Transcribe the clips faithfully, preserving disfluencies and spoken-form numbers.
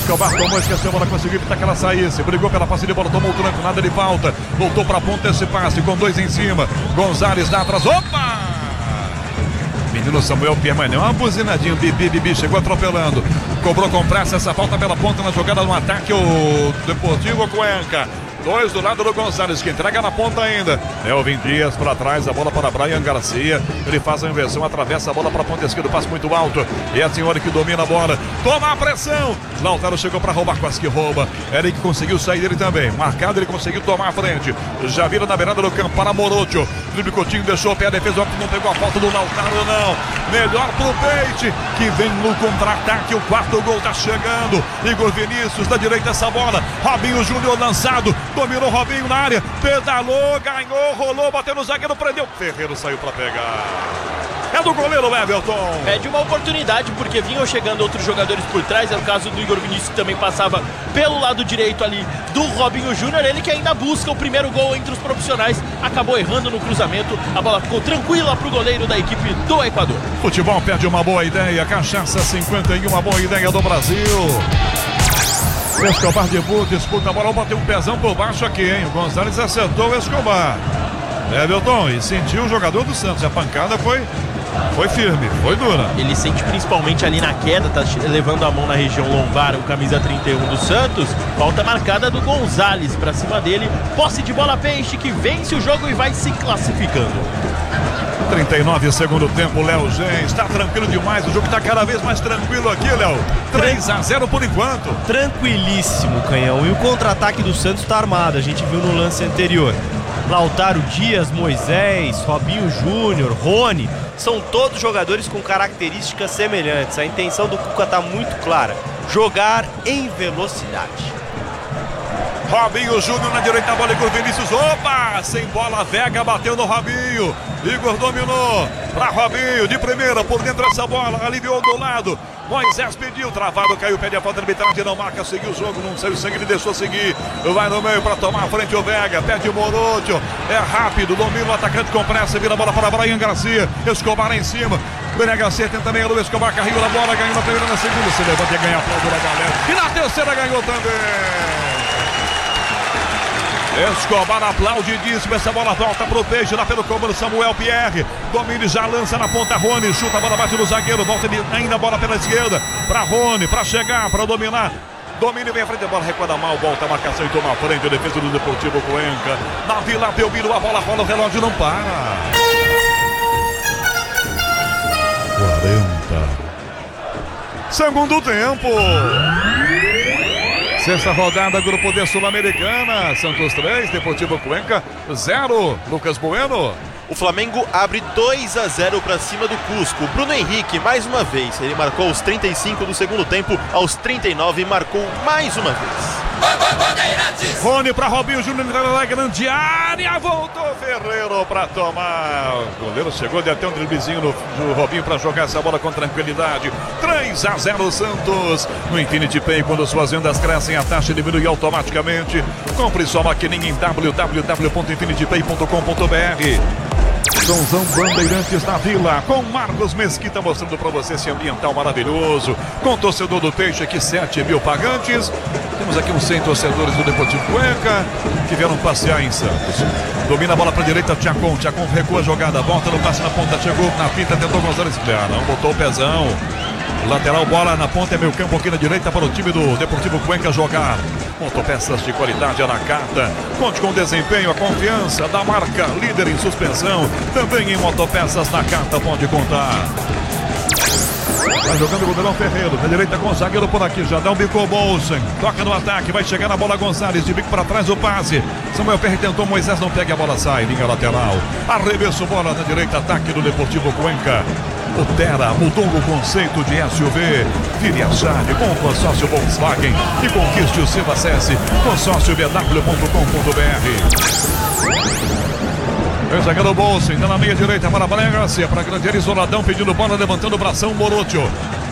Escobar tomou, esqueceu a bola, conseguiu evitar que ela saísse. Brigou pela passe de bola, tomou o tranco, nada de falta. Voltou pra ponta esse passe, com dois em cima. Gonzalez dá atrás, opa! Menino Samuel Pierre, uma buzinadinha, bibi, bibi, chegou atropelando. Cobrou com pressa essa falta pela ponta na jogada no ataque, o Deportivo Cuenca. Dois do lado do Gonzalez, que entrega na ponta ainda. Elvin Dias para trás, a bola para Brian Garcia. Ele faz a inversão, atravessa a bola para a ponta esquerda, passe muito alto. E a senhora que domina a bola, toma a pressão. Lautaro chegou para roubar, quase que rouba. Eric conseguiu sair dele também. Marcado, ele conseguiu tomar a frente. Já vira na beirada do campo para Morocho. Drible Coutinho, deixou o pé, a defesa, não pegou a falta do Lautaro, não. Melhor pro Peite, que vem no contra-ataque. O quarto gol tá chegando. Igor Vinícius, da direita essa bola. Robinho Júnior lançado. Dominou Robinho na área, pedalou, ganhou, rolou, bateu no zagueiro, prendeu. Ferreiro saiu para pegar. É do goleiro Everton. É de uma oportunidade, porque vinham chegando outros jogadores por trás. É o caso do Igor Vinícius, que também passava pelo lado direito ali do Robinho Júnior. Ele que ainda busca o primeiro gol entre os profissionais. Acabou errando no cruzamento. A bola ficou tranquila para o goleiro da equipe do Equador. Futebol perde uma boa ideia. Cachaça cinquenta e um, uma boa ideia do Brasil. Escobar debut, disputa a bola, bateu um pezão por baixo aqui, hein? O Gonzalez acertou o Escobar. Everton, e sentiu o jogador do Santos. A pancada foi, foi firme, foi dura. Ele sente principalmente ali na queda, tá levando a mão na região lombar, o camisa trinta e um do Santos. Falta marcada do Gonzalez pra cima dele. Posse de bola Peixe, que vence o jogo e vai se classificando. trinta e nove, segundo tempo, Léo Gens, está tranquilo demais, o jogo está cada vez mais tranquilo aqui, Léo. três a zero por enquanto. Tranquilíssimo, Canhão, e o contra-ataque do Santos está armado, a gente viu no lance anterior. Lautaro Dias, Moisés, Robinho Júnior, Rony, são todos jogadores com características semelhantes. A intenção do Cuca está muito clara, jogar em velocidade. Robinho Júnior na direita, a bola Igor Vinícius, opa, sem bola, Vega bateu no Robinho, Igor dominou para Robinho, de primeira, por dentro essa bola, aliviou do lado, Moisés pediu, travado, caiu, pede a falta de arbitragem, não marca, seguiu o jogo, não saiu sangue, ele deixou seguir, vai no meio para tomar a frente o Vega, pede o Morocho, é rápido, domina o atacante com pressa, vira a bola para Brian Garcia, Escobar em cima, Brian Garcia tenta meia do Escobar, carregou na bola, ganhou na primeira, na segunda, se levanta e ganha a aplauso da galera, e na terceira ganhou também. Escobar aplaudidíssimo, essa bola volta pro Peixe, lá pelo comando Samuel Pierre, domínio já lança na ponta, Rony, chuta a bola, bate no zagueiro, volta ainda a bola pela esquerda, pra Rony, pra chegar, pra dominar, domínio vem à frente, a bola recuada mal, volta a marcação e toma a frente, a defesa do Deportivo Cuenca, na Vila Belmiro, a bola rola, o relógio não para. quarenta. Segundo tempo. Sexta rodada, Grupo D Sul-Americana, Santos três, Deportivo Cuenca zero. Lucas Bueno. O Flamengo abre dois a zero para cima do Cusco. Bruno Henrique, mais uma vez, ele marcou aos trinta e cinco do segundo tempo, aos trinta e nove marcou mais uma vez. Rony para Robinho Júnior na grande área, voltou Ferreiro para tomar. O goleiro chegou, deu até um driblezinho no, no Robinho para jogar essa bola com tranquilidade. três a zero Santos. No Infinity Pay, quando suas vendas crescem, a taxa diminui automaticamente. Compre sua maquininha em w w w ponto infinity pay ponto com ponto b r. Somzão Bandeirantes na Vila, com Marcos Mesquita mostrando para você esse ambiental maravilhoso, com torcedor do Peixe aqui, sete mil pagantes. Temos aqui uns cem torcedores do Deportivo Cuenca que vieram passear em Santos. Domina a bola para a direita, Tchacon, Tchacon recua a jogada, volta no passe na ponta, chegou na pinta, tentou Gonzalez, ah, não, botou o pezão. Lateral, bola na ponta, é meio campo aqui na direita para o time do Deportivo Cuenca jogar. Motopeças de qualidade, a Nakata. Conte com o desempenho, a confiança da marca líder em suspensão. Também em motopeças Nakata, pode contar. Vai jogando o goleirão Ferreiro, na direita com o zagueiro por aqui, já dá um bico ao Bolsen, toca no ataque, vai chegar na bola Gonzalez, de bico para trás o passe, Samuel Pierre tentou, Moisés não pega, a bola sai, linha lateral, arremesso, bola na direita, ataque do Deportivo Cuenca. O Terra mudou o conceito de S U V. Vire a chave com o consórcio Volkswagen e conquiste o seu. Acesse consórcio b w ponto com ponto b r. Vem zagueiro Bolsa, ainda na meia direita para Brian Garcia, para grande isoladão, pedindo bola, levantando o bração, Morocho.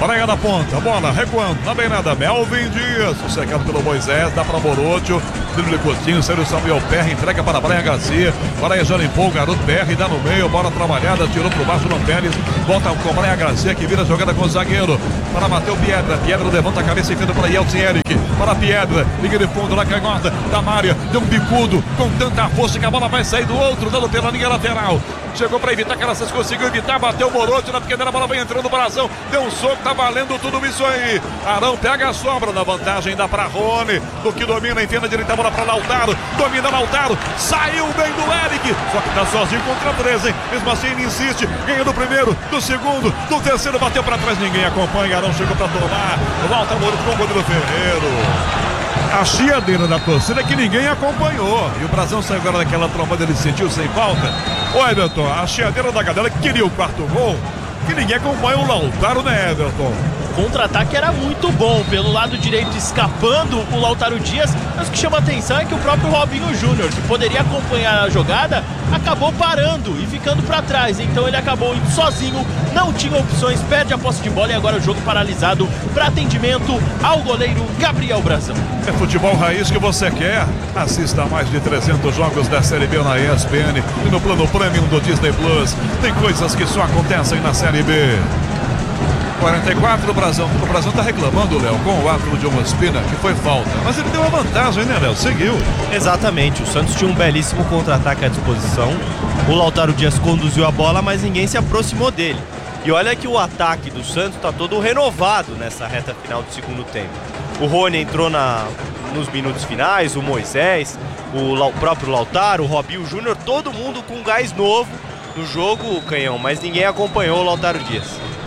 Praia da ponta, bola recuando na beirada, Melvin Dias, secado pelo Moisés, dá para Borotio, drible curtinho, saiu Samuel Perry, entrega para Brian Garcia, Brian já limpou o garoto Perry, dá no meio, bola trabalhada, tirou pro baixo no Pérez, volta com Brian Garcia que vira a jogada com o zagueiro, para Mateu Piedra, Piedra levanta a cabeça e enfrenta para Yeltsin Eric, para Piedra, liga de fundo na canhota da Mária, deu um bicudo com tanta força que a bola vai sair do outro, dando pela linha lateral. Chegou para evitar que ela conseguiu evitar, bateu o Borotio na pequena, a bola vai entrando no Brasão, deu um soco, tá valendo tudo isso aí. Arão pega a sobra na vantagem, dá para Rony, do que domina, enfia na direita, a bola para Lautaro, domina Lautaro, saiu bem do Eric, só que tá sozinho contra três, hein? Mesmo assim ele insiste, ganha do primeiro, do segundo, do terceiro, bateu para trás, ninguém acompanha, Arão chegou para tomar, volta Borotio com o goleiro Ferreiro. A chiadeira da torcida que ninguém acompanhou. E o Brasão saiu agora daquela trombada, ele sentiu sem falta. Ô Everton, a chiadeira da galera que queria o quarto gol, que ninguém acompanha o Lautaro, né, Everton? O contra-ataque era muito bom, pelo lado direito escapando o Lautaro Dias, mas o que chama atenção é que o próprio Robinho Júnior, que poderia acompanhar a jogada, acabou parando e ficando para trás, então ele acabou indo sozinho, não tinha opções, perde a posse de bola e agora o jogo paralisado para atendimento ao goleiro Gabriel Brasão. É futebol raiz que você quer? Assista a mais de trezentos jogos da Série B na E S P N e no plano Premium do Disney Plus. Tem coisas que só acontecem na Série B. quarenta e quatro, o Brasão. O Brasão tá reclamando, Léo, com o árbitro de Ospina, que foi falta. Mas ele deu uma vantagem, né, Léo? Seguiu. Exatamente, o Santos tinha um belíssimo contra-ataque à disposição. O Lautaro Dias conduziu a bola, mas ninguém se aproximou dele. E olha que o ataque do Santos tá todo renovado nessa reta final do segundo tempo. O Rony entrou na, nos minutos finais, o Moisés, o, o próprio Lautaro, o Robinho Júnior, todo mundo com gás novo no jogo, Canhão, mas ninguém acompanhou o Lautaro Dias.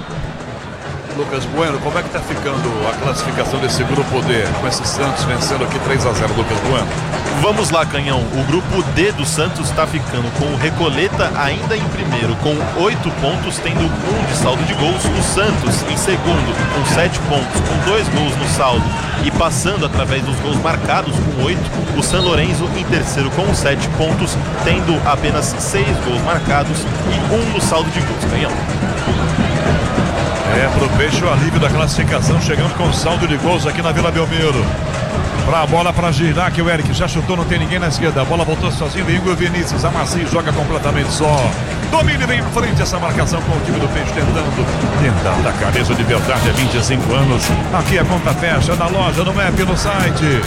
Lucas Bueno, como é que tá ficando a classificação desse grupo D, com esse Santos vencendo aqui três a zero, Lucas Bueno? Vamos lá, Canhão. O grupo D do Santos está ficando com o Recoleta ainda em primeiro, com oito pontos, tendo um de saldo de gols. O Santos em segundo, com sete pontos, com dois gols no saldo e passando através dos gols marcados com oito. O San Lorenzo em terceiro com sete pontos, tendo apenas seis gols marcados e um no saldo de gols, Canhão. É, pro Peixe o alívio da classificação, chegando com saldo de gols aqui na Vila Belmiro. Pra bola pra girar, que o Eric já chutou, não tem ninguém na esquerda. A bola voltou sozinho, Igor Vinícius, amacia e joga completamente só. Domina e vem à frente essa marcação com o time do Peixe tentando. Tentar da cabeça de verdade há vinte e cinco anos. Aqui a conta fecha na loja, no app, no site.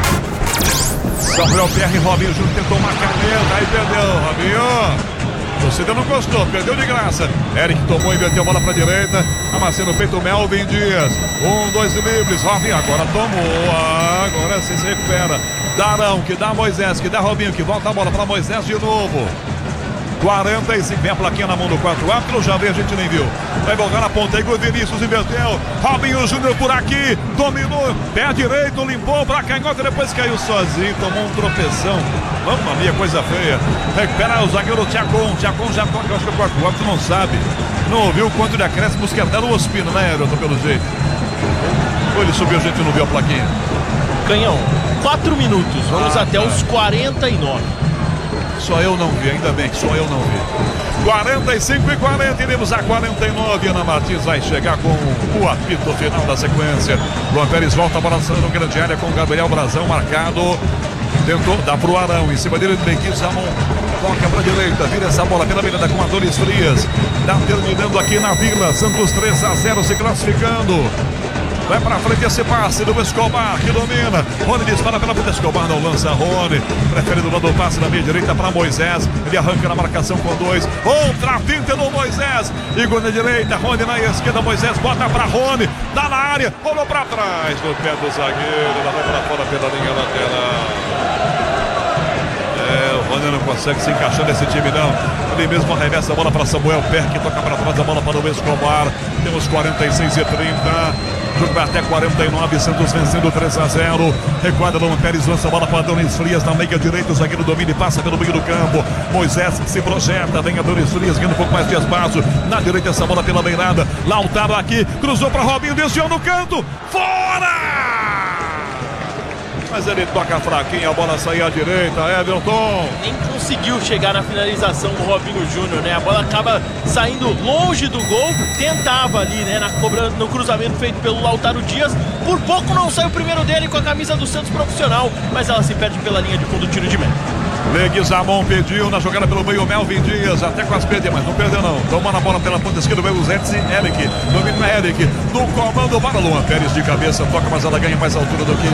Samuel Pierre, Robinho Júnior tentou uma caneta, aí perdeu, Robinho. A torcida não gostou, perdeu de graça. Eric tomou e inverteu a bola para a direita. Amacia no peito o Melvin Dias. Um, dois livres. Robinho agora tomou. Agora sim se recupera. Darão, que dá Moisés, que dá Robinho, que volta a bola para Moisés de novo. quarenta e cinco, vem a plaquinha na mão do quatro árbitro, já veio, a gente nem viu. Vai voltar na ponta, Igor Vinícius inverteu. Robinho Júnior por aqui, dominou, pé direito, limpou pra canhota, depois caiu sozinho, tomou um tropeção. Mamma mia, coisa feia. Recupera o zagueiro Thiagon, Thiagon já toca, eu acho que o quarto árbitro não sabe. Não ouviu quanto de acréscimos que deram o Ospina, né, Everton, pelo jeito. Ou ele subiu, a gente não viu a plaquinha. Canhão, quatro minutos, vamos ah, até tá. os quarenta e nove. Só eu não vi, ainda bem que só eu não vi. quarenta e cinco e quarenta, iremos a quarenta e nove. Ana Martins vai chegar com o apito final da sequência. Luan Pérez volta a bola no grande área com o Gabriel Brasão marcado. Tentou, dá pro Arão, em cima dele, Benguiz Ramon. Toca pra direita, vira essa bola pela beirada com Adonis Frias. Tá terminando aqui na Vila, Santos três a zero se classificando. Vai pra frente esse passe do Escobar, que domina. Rony dispara pela frente, Escobar não lança Rony. Prefere do lado o passe da meia direita para Moisés. Ele arranca na marcação com dois. Outra finta do Moisés. Igor na direita, Rony na esquerda. Moisés bota pra Rony. Dá na área, rolou pra trás no pé do zagueiro. Ela vai pra fora pela linha lateral. É, o Rony não consegue se encaixar nesse time, não. Ele mesmo arremessa a bola para Samuel Perry, que toca para trás a bola para o Escobar. Temos quarenta e seis e trinta. O jogo vai até quarenta e nove, Santos vencendo três a zero. Recuada Luan Pérez, lança a bola para Adonis Frias na meia direita. O zagueiro domina e passa pelo meio do campo. Moisés se projeta, vem Adonis Frias ganhando um pouco mais de espaço. Na direita essa bola pela beirada. Lautaro aqui, cruzou para Robinho, desviou no canto. Fora! mas ele toca fraquinho, a bola saiu à direita, Everton. Nem conseguiu chegar na finalização do Robinho Júnior, né? A bola acaba saindo longe do gol, tentava ali, né, na cobrança, no cruzamento feito pelo Lautaro Dias. Por pouco não sai o primeiro dele com a camisa do Santos profissional, mas ela se perde pela linha de fundo, tiro de meta. Leguizamon pediu na jogada pelo meio, Melvin Dias, até quase perdeu, mas não perdeu não. Tomando a bola pela ponta esquerda, veio o Zetsi, Eric, domina Eric, no comando, para Luan Pérez de cabeça, toca, mas ela ganha mais altura do que